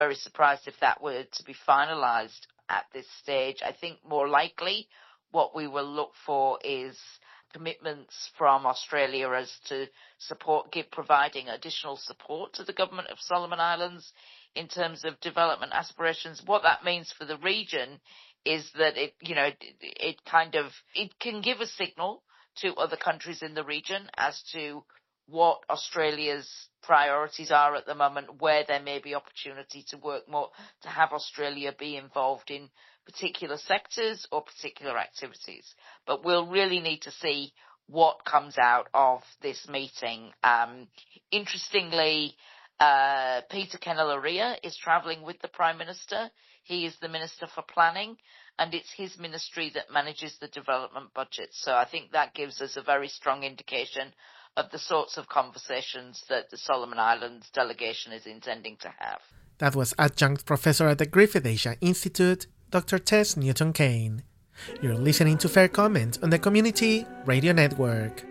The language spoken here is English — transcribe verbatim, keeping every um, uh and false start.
very surprised if that were to be finalised at this stage. I think more likely what we will look for is commitments from Australia as to support, give providing additional support to the government of Solomon Islands in terms of development aspirations. What that means for the region is that it, you know, it, it kind of, it can give a signal to other countries in the region as to what Australia's priorities are at the moment, where there may be opportunity to work more, to have Australia be involved in particular sectors or particular activities. But we'll really need to see what comes out of this meeting. Um, interestingly, uh, Peter Kenilorea is travelling with the Prime Minister. He is the Minister for Planning, and it's his ministry that manages the development budget. So I think that gives us a very strong indication of the sorts of conversations that the Solomon Islands delegation is intending to have. That was Adjunct Professor at the Griffith Asia Institute, Doctor Tess Newton-Cain. You're listening to Fair Comment on the Community Radio Network.